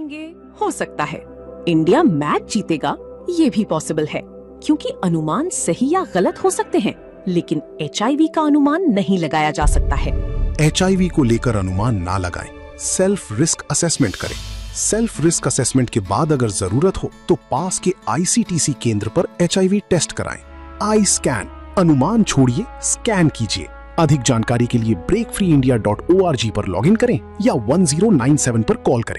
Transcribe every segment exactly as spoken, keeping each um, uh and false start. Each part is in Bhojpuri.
करेंगे? हो सकता है इंडिया मैच जीतेगा, ये भी पॉसिबल है, क्योंकि अनुमान सही या गलत हो सकते हैं, लेकिन एचआईवी का अनुमान नहीं लगाया जा सकता है। एचआईवी को लेकर अनुमान ना लगाएं, सेल्फ रिस्क असेसमेंट करें। सेल्फ रिस्क असेसमेंट के बाद अगर जरूरत हो तो पास के आईसीटीसी केंद्र पर एचआईवी टेस्ट कराएं। आई स्कैन, अनुमान छोड़िए, स्कैन कीजिए। अधिक जानकारी के लिए break free India dot O R G पर लॉगिन करें या वन जीरो नाइन सेवन पर कॉल करें।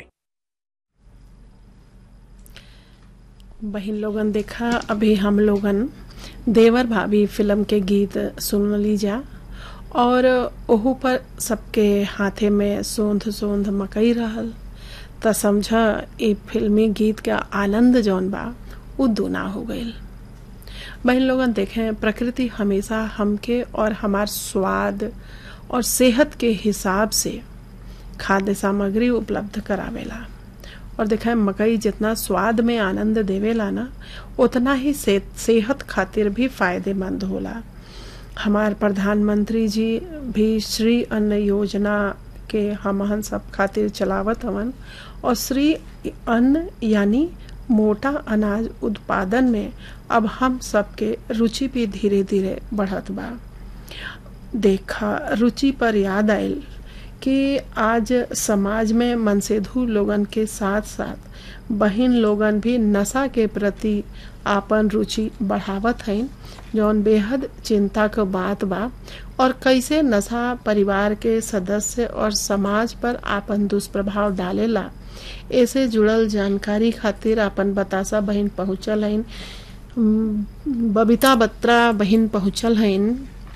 बहन लोगन, देखा अभी हम लोगन देवर भाभी फिल्म के गीत सुन लीजा और ओहू पर सबके हाथे में सोंध सोंध मकई रहल, त समझा ये फिल्मी गीत का आनंद जौन बा उ दूना हो गईल। बहन लोगन, देखें प्रकृति हमेशा हमके और हमार स्वाद और सेहत के हिसाब से खाद्य सामग्री उपलब्ध करावेला। और देखें मकई जितना स्वाद में आनंद देवेला ना, उतना ही से, सेहत खातिर भी फायदेमंद होला। हमार प्रधानमंत्री जी भी श्री अन्न योजना के हमहन सब खातिर चलावत हवन और श्री अन्न यानी मोटा अनाज उत्पादन में अब हम सबके रुचि भी धीरे धीरे बढ़त बा। देखा रुचि पर याद आयल कि आज समाज में मनसेधु लोगन के साथ साथ बहिन लोगन भी नशा के प्रति आपन रुचि बढ़ावत हैं, जौन बेहद चिंता का बात बा। और कैसे नशा परिवार के सदस्य और समाज पर आपन दुष्प्रभाव डालेला, ऐसे जुड़ल जानकारी खातिर आपन बतासा बहिन पहुँचल हैं, बबीता बत्रा बहिन पहुँचल हैं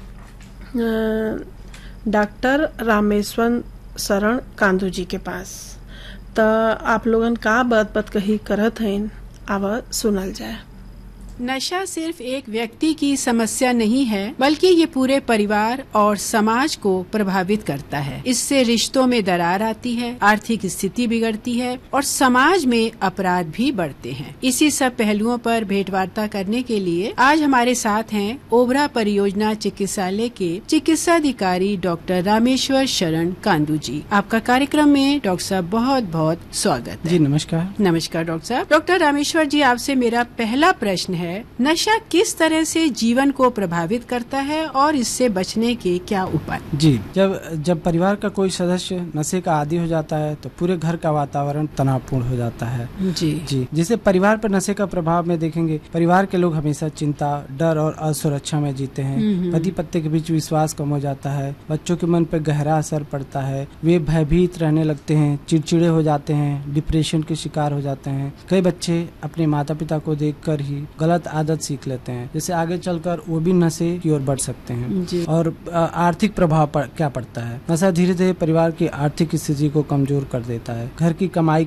डॉक्टर रामेश्वर शरण कांदू जी के पास। त आप लोगन का बात बात कही करत हैं, अब सुनल जाए। नशा सिर्फ एक व्यक्ति की समस्या नहीं है, बल्कि ये पूरे परिवार और समाज को प्रभावित करता है। इससे रिश्तों में दरार आती है, आर्थिक स्थिति बिगड़ती है और समाज में अपराध भी बढ़ते हैं। इसी सब पहलुओं पर भेंटवार्ता करने के लिए आज हमारे साथ हैं ओबरा परियोजना चिकित्सालय के चिकित्सा अधिकारी डॉक्टर रामेश्वर शरण कांदू जी। आपका कार्यक्रम में डॉक्टर साहब बहुत बहुत स्वागत है। जी नमस्कार। नमस्कार डॉक्टर साहब। डॉक्टर रामेश्वर जी, आपसे मेरा पहला प्रश्न है, नशा किस तरह से जीवन को प्रभावित करता है और इससे बचने के क्या उपाय? जी, जब जब परिवार का कोई सदस्य नशे का आदी हो जाता है तो पूरे घर का वातावरण तनावपूर्ण हो जाता है। जी जी जिससे परिवार पर नशे का प्रभाव में देखेंगे, परिवार के लोग हमेशा चिंता, डर और असुरक्षा में जीते हैं। पति पत्नी के बीच विश्वास कम हो जाता है, बच्चों के मन पर गहरा असर पड़ता है, वे भयभीत रहने लगते हैं, चिड़चिड़े हो जाते हैं, डिप्रेशन के शिकार हो जाते हैं। कई बच्चे अपने माता पिता को देखकर ही गलत आदत सीख लेते हैं, जैसे आगे चलकर वो भी नशे की ओर बढ़ सकते हैं। और आर्थिक प्रभाव पर क्या पड़ता है? नशा धीरे धीरे परिवार की आर्थिक स्थिति को कमजोर कर देता है, घर की कमाई